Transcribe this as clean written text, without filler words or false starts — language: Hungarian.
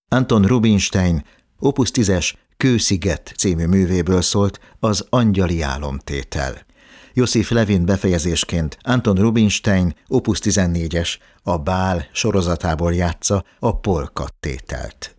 Anton Rubinstein Opus 10-es Kősziget című művéből szólt az Angyali álomtétel. Iosif Levin befejezésként Anton Rubinstein Opus 14-es a Bál sorozatából játsza a polka tételt.